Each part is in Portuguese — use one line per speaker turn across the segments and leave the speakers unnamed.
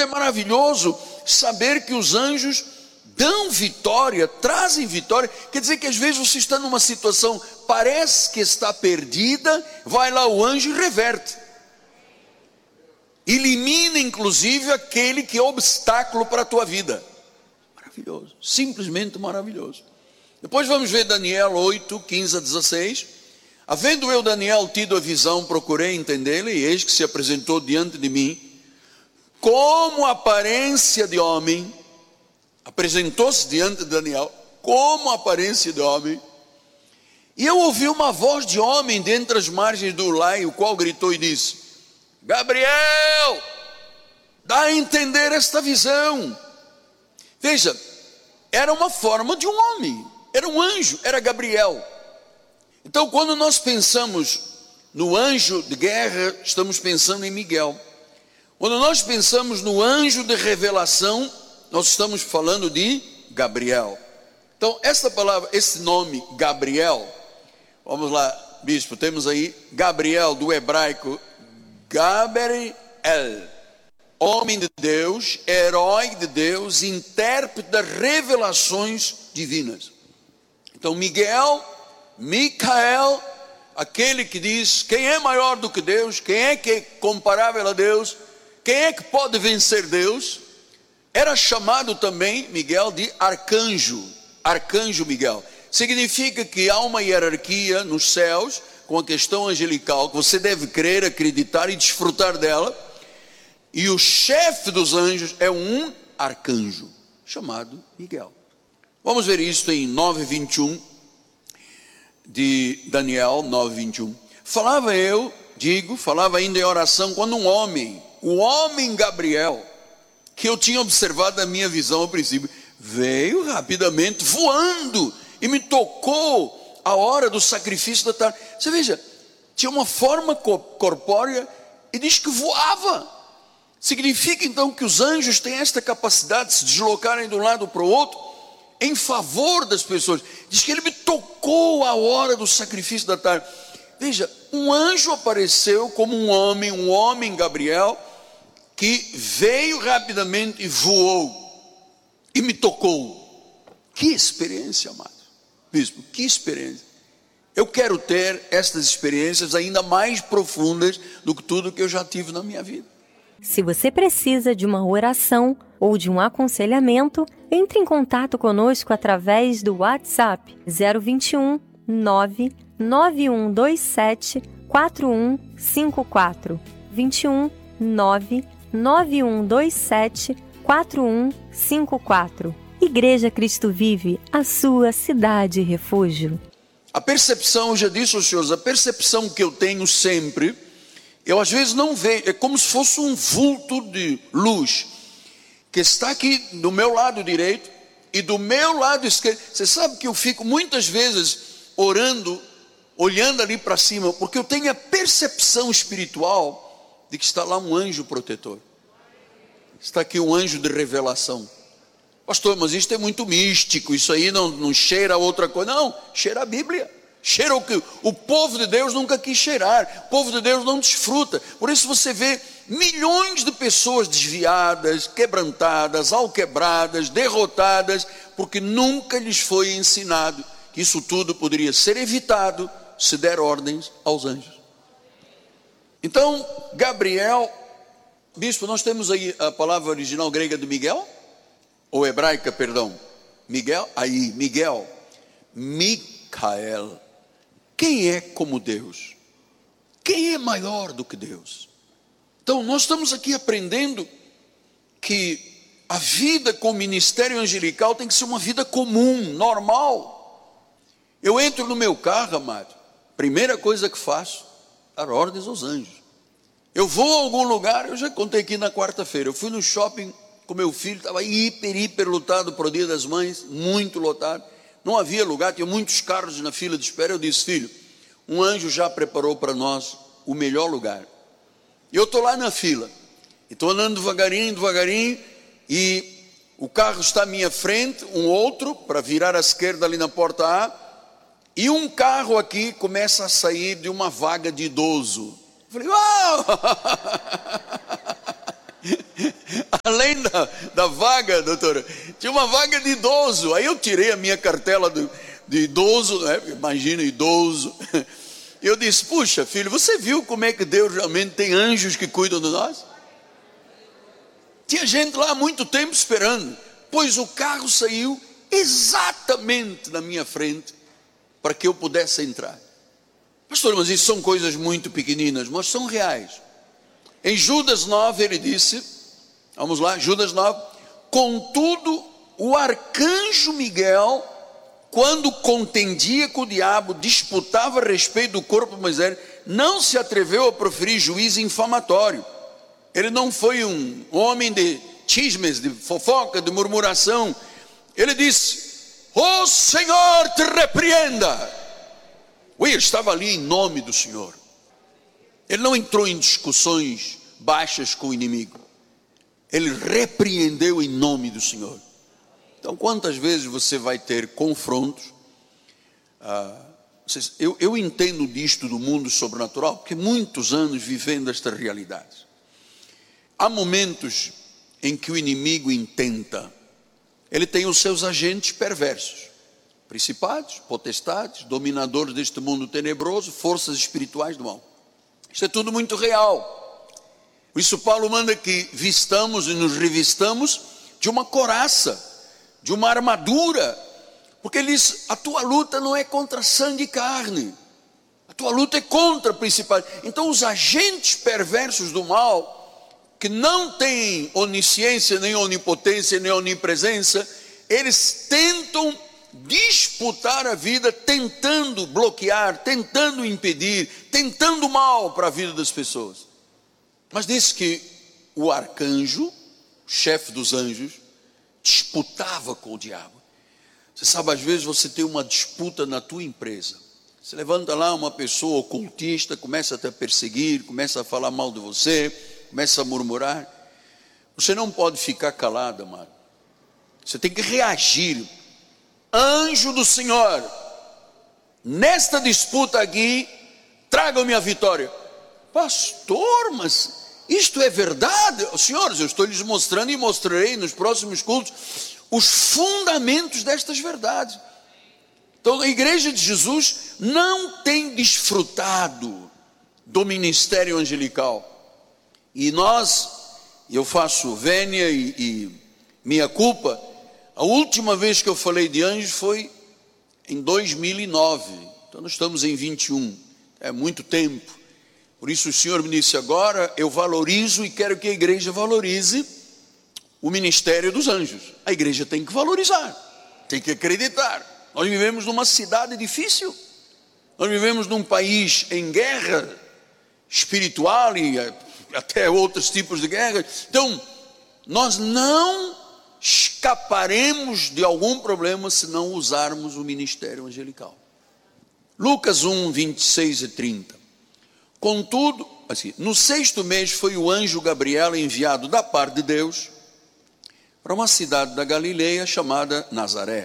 quando é maravilhoso saber que os anjos dão vitória, trazem vitória. Quer dizer que às vezes você está numa situação, parece que está perdida, vai lá o anjo e reverte. Elimina inclusive aquele que é obstáculo para a tua vida. Maravilhoso, simplesmente maravilhoso. Depois vamos ver Daniel 8, 15 a 16. Havendo eu, Daniel, tido a visão, procurei entendê-la, e eis que se apresentou diante de mim, como aparência de homem. Apresentou-se diante de Daniel, como aparência de homem. E eu ouvi uma voz de homem dentre as margens do lago, o qual gritou e disse: Gabriel, dá a entender esta visão. Veja, era uma forma de um homem, era um anjo, era Gabriel. Então, quando nós pensamos no anjo de guerra, estamos pensando em Miguel. Quando nós pensamos no anjo de revelação, nós estamos falando de Gabriel. Então, esta palavra, esse nome, Gabriel, vamos lá, bispo, temos aí Gabriel do hebraico, Gabriel, homem de Deus, herói de Deus, intérprete das revelações divinas. Então, Miguel, Micael, aquele que diz quem é maior do que Deus, quem é que é comparável a Deus, quem é que pode vencer Deus, era chamado também Miguel de arcanjo, arcanjo Miguel. Significa que há uma hierarquia nos céus com a questão angelical, que você deve crer, acreditar e desfrutar dela, e o chefe dos anjos é um arcanjo, chamado Miguel. Vamos ver isso em 9:21 de Daniel 9:21. Falava ainda em oração, quando um homem, o homem Gabriel, que eu tinha observado na minha visão ao princípio, veio rapidamente voando e me tocou a hora do sacrifício da tarde. Você veja, tinha uma forma corpórea e diz que voava. Significa então que os anjos têm esta capacidade de se deslocarem de um lado para o outro em favor das pessoas. Diz que ele me tocou a hora do sacrifício da tarde. Veja, um anjo apareceu como um homem Gabriel, que veio rapidamente e voou e me tocou. Que experiência, amado bispo, que experiência. Eu quero ter estas experiências ainda mais profundas do que tudo que eu já tive na minha vida.
Se você precisa de uma oração ou de um aconselhamento, entre em contato conosco através do WhatsApp 021 99127 4154 21 99127 4154. Igreja Cristo Vive, a sua cidade refúgio.
A percepção, eu já disse aos senhores, a percepção que eu tenho sempre, eu às vezes não vejo, é como se fosse um vulto de luz, que está aqui do meu lado direito e do meu lado esquerdo. Você sabe que eu fico muitas vezes orando, olhando ali para cima, porque eu tenho a percepção espiritual de que está lá um anjo protetor. Está aqui um anjo de revelação. Pastor, mas isso é muito místico, isso aí não cheira a outra coisa. Não, cheira a Bíblia, cheira o que o povo de Deus nunca quis cheirar, o povo de Deus não desfruta. Por isso você vê milhões de pessoas desviadas, quebrantadas, alquebradas, derrotadas, porque nunca lhes foi ensinado que isso tudo poderia ser evitado se der ordens aos anjos. Então, Gabriel, bispo, nós temos aí a palavra original grega de Miguel, ou hebraica, perdão, Miguel, aí, Miguel, Micael. Quem é como Deus? Quem é maior do que Deus? Então, nós estamos aqui aprendendo que a vida com o ministério angelical tem que ser uma vida comum, normal. Eu entro no meu carro, amado, primeira coisa que faço, dar ordens aos anjos. Eu vou a algum lugar, eu já contei aqui na quarta-feira, eu fui no shopping com meu filho, estava hiper lotado para o Dia das Mães, muito lotado, não havia lugar, tinha muitos carros na fila de espera. Eu disse: filho, um anjo já preparou para nós o melhor lugar. E eu estou lá na fila, estou andando devagarinho, e o carro está à minha frente, um outro, para virar à esquerda ali na porta A, e um carro aqui começa a sair de uma vaga de idoso. Eu falei: uau! Além da vaga, doutora, tinha uma vaga de idoso. Aí eu tirei a minha cartela de idoso, né? Imagina, idoso. E eu disse, puxa filho, você viu como é que Deus realmente tem anjos que cuidam de nós? Tinha gente lá há muito tempo esperando, pois o carro saiu exatamente na minha frente para que eu pudesse entrar. Pastor, mas isso são coisas muito pequeninas, mas são reais. Em Judas 9 ele disse, vamos lá, Judas 9, contudo o arcanjo Miguel, quando contendia com o diabo, disputava a respeito do corpo de Moisés, não se atreveu a proferir juízo infamatório. Ele não foi um homem de chismes, de fofoca, de murmuração. Ele disse, o Senhor te repreenda. Ele estava ali em nome do Senhor. Ele não entrou em discussões baixas com o inimigo. Ele repreendeu em nome do Senhor. Então, quantas vezes você vai ter confrontos? Eu entendo disto do mundo sobrenatural, porque muitos anos vivendo esta realidade. Há momentos em que o inimigo intenta, ele tem os seus agentes perversos, principados, potestades, dominadores deste mundo tenebroso, forças espirituais do mal. Isso é tudo muito real. Por isso Paulo manda que vistamos e nos revistamos de uma couraça, de uma armadura, porque ele diz, a tua luta não é contra sangue e carne, a tua luta é contra principais. Então os agentes perversos do mal, que não têm onisciência, nem onipotência, nem onipresença, eles tentam disputar a vida, tentando bloquear, tentando impedir, tentando mal para a vida das pessoas. Mas diz que o arcanjo, chefe dos anjos, disputava com o diabo. Você sabe, às vezes você tem uma disputa na tua empresa. Você levanta lá uma pessoa ocultista, começa a te perseguir, começa a falar mal de você, começa a murmurar. Você não pode ficar calado, amado. Você tem que reagir. Anjo do Senhor, nesta disputa aqui, traga-me a vitória. Pastor, mas isto é verdade? Senhores, eu estou lhes mostrando e mostrarei nos próximos cultos os fundamentos destas verdades. Então a igreja de Jesus não tem desfrutado do ministério angelical. E eu faço vênia e minha culpa. A última vez que eu falei de anjos foi em 2009. Então nós estamos em 21. É muito tempo. Por isso o Senhor me disse agora, eu valorizo e quero que a igreja valorize o ministério dos anjos. A igreja tem que valorizar, tem que acreditar. Nós vivemos numa cidade difícil. Nós vivemos num país em guerra espiritual e até outros tipos de guerra. Então, nós não escaparemos de algum problema se não usarmos o ministério angelical. Lucas 1, 26 e 30. Contudo, assim, no 6º mês foi o anjo Gabriel enviado da parte de Deus para uma cidade da Galileia chamada Nazaré.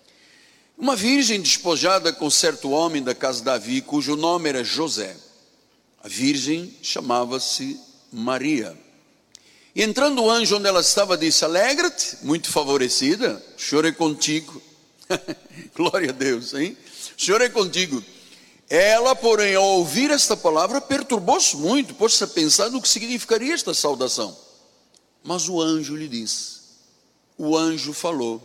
Uma virgem despojada com certo homem da casa de Davi, cujo nome era José. A virgem chamava-se Maria. E entrando o anjo onde ela estava, disse, alegra-te, muito favorecida, o Senhor é contigo. Glória a Deus, hein? O Senhor é contigo. Ela, porém, ao ouvir esta palavra, perturbou-se muito, pôs-se a pensar no que significaria esta saudação. Mas o anjo lhe disse, o anjo falou,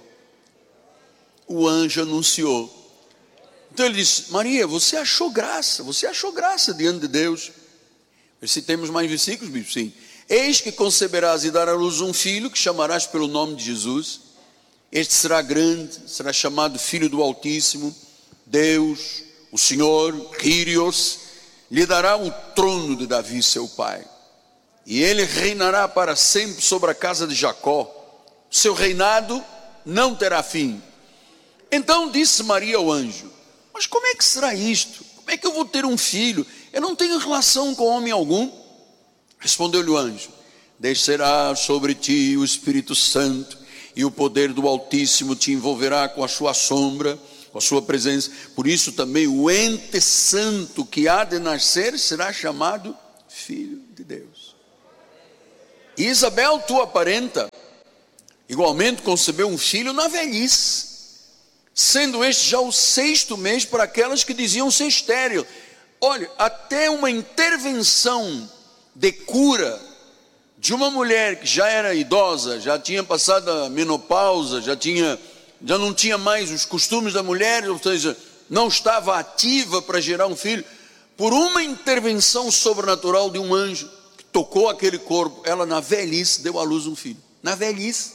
o anjo anunciou. Então ele disse, Maria, você achou graça diante de Deus. Se temos mais versículos, bispo, sim. Eis que conceberás e darás à luz um filho, que chamarás pelo nome de Jesus. Este será grande, será chamado Filho do Altíssimo. Deus, o Senhor, Kyrios, lhe dará o trono de Davi, seu pai. E ele reinará para sempre sobre a casa de Jacó. Seu reinado não terá fim. Então disse Maria ao anjo, mas como é que será isto? Como é que eu vou ter um filho? Eu não tenho relação com homem algum. Respondeu-lhe o anjo, descerá sobre ti o Espírito Santo, e o poder do Altíssimo te envolverá com a sua sombra, com a sua presença. Por isso também o ente santo que há de nascer será chamado Filho de Deus. E Isabel, tua parenta, igualmente concebeu um filho na velhice, sendo este já o 6º mês para aquelas que diziam ser estéril. Olha, até uma intervenção de cura de uma mulher que já era idosa, já tinha passado a menopausa, já não tinha mais os costumes da mulher, ou seja, não estava ativa para gerar um filho, por uma intervenção sobrenatural de um anjo que tocou aquele corpo, ela na velhice deu à luz um filho. Na velhice.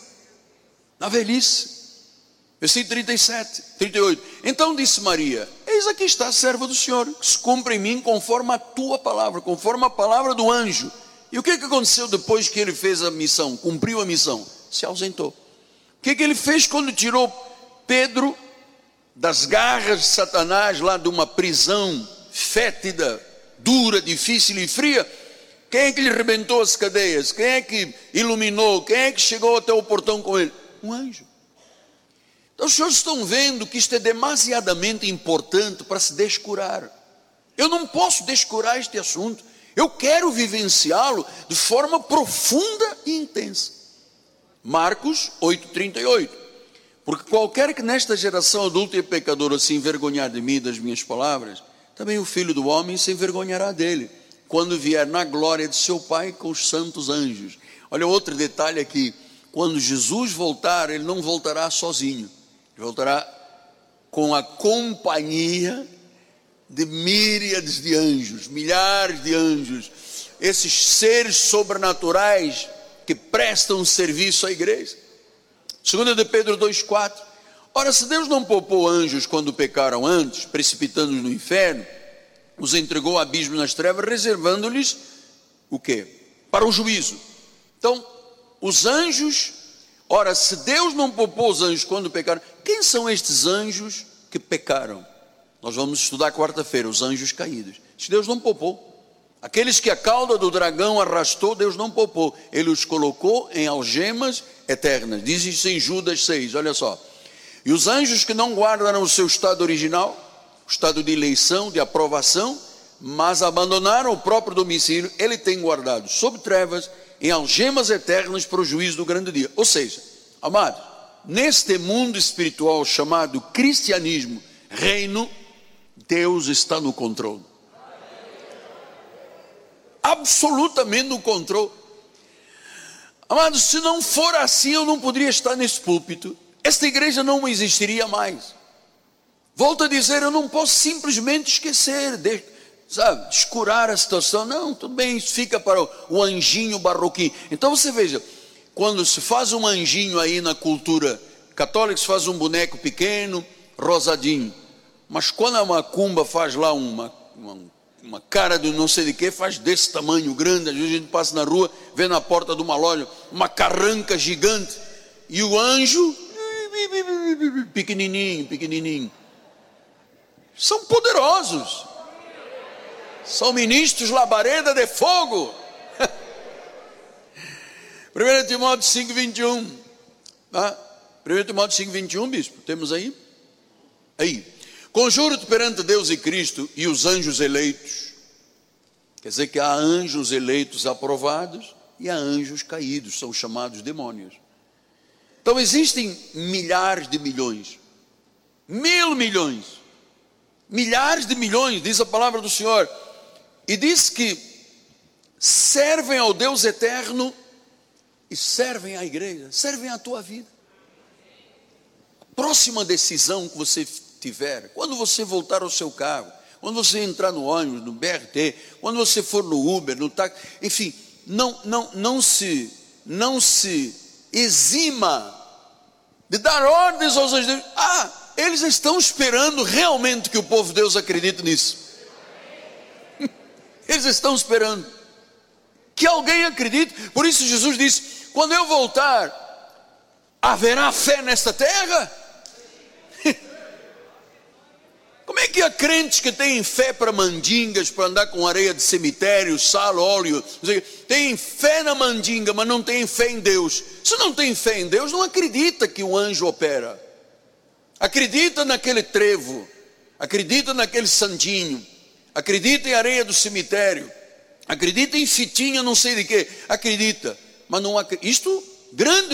Versículo 37, 38. Então disse Maria: eis aqui está a serva do Senhor, que se cumpra em mim conforme a tua palavra, conforme a palavra do anjo. E o que aconteceu depois que ele fez a missão, cumpriu a missão? Se ausentou. O que ele fez quando tirou Pedro das garras de Satanás, lá de uma prisão fétida, dura, difícil e fria? Quem é que lhe rebentou as cadeias? Quem é que iluminou? Quem é que chegou até o portão com ele? Um anjo. Então os senhores estão vendo que isto é demasiadamente importante para se descurar. Eu não posso descurar este assunto. Eu quero vivenciá-lo de forma profunda e intensa. Marcos 8,38. Porque qualquer que nesta geração adulta e pecadora se envergonhar de mim e das minhas palavras, também o Filho do Homem se envergonhará dele, quando vier na glória de seu Pai com os santos anjos. Olha outro detalhe aqui. Quando Jesus voltar, ele não voltará sozinho. Ele voltará com a companhia de míriades de anjos, milhares de anjos, esses seres sobrenaturais que prestam serviço à igreja. 2 de Pedro 2,4. Ora, se Deus não poupou anjos quando pecaram antes, precipitando-os no inferno, os entregou ao abismo nas trevas, reservando-lhes o quê? Para o juízo. Então, os anjos, ora, se Deus não poupou os anjos quando pecaram, quem são estes anjos que pecaram? Nós vamos estudar quarta-feira, os anjos caídos. Se Deus não poupou, aqueles que a cauda do dragão arrastou, Deus não poupou, ele os colocou em algemas eternas. Diz isso em Judas 6, olha só. E os anjos que não guardaram o seu estado original, o estado de eleição, de aprovação, mas abandonaram o próprio domicílio, ele tem guardado sob trevas, em algemas eternas para o juízo do grande dia. Ou seja, amado, neste mundo espiritual chamado cristianismo, reino, Deus está no controle. Absolutamente no controle. Amado, se não for assim, eu não poderia estar nesse púlpito. Esta igreja não existiria mais. Volto a dizer, eu não posso simplesmente esquecer, descurar a situação. Não, tudo bem, isso fica para o anjinho barroquinho. Então você veja, quando se faz um anjinho aí na cultura católica, se faz um boneco pequeno, rosadinho. Mas quando a macumba faz lá uma cara de não sei de que, faz desse tamanho grande, às vezes a gente passa na rua, vê na porta de uma loja, uma carranca gigante, e o anjo, pequenininho. São poderosos. São ministros labareda de fogo. 1 Timóteo 5,21. 1 Timóteo 5,21, bispo, temos aí? Aí. Conjuro-te perante Deus e Cristo e os anjos eleitos. Quer dizer que há anjos eleitos aprovados e há anjos caídos, são chamados demônios. Então existem milhares de milhões, 1.000 milhões, milhares de milhões, diz a palavra do Senhor. E diz que servem ao Deus eterno e servem à igreja, servem à tua vida. Próxima decisão que você tiver, quando você voltar ao seu carro, quando você entrar no ônibus, no BRT, quando você for no Uber, no táxi, enfim, não se exima de dar ordens aos anjos. Eles estão esperando realmente que o povo de Deus acredite nisso. Eles estão esperando que alguém acredite. Por isso Jesus disse: quando eu voltar, haverá fé nesta terra? Como é que há crentes que têm fé para mandingas, para andar com areia de cemitério, sal, óleo, têm fé na mandinga, mas não têm fé em Deus? Se não tem fé em Deus, não acredita que o anjo opera. Acredita naquele trevo, acredita naquele santinho, acredita em areia do cemitério, acredita em fitinha não sei de quê, acredita, mas não isto, grande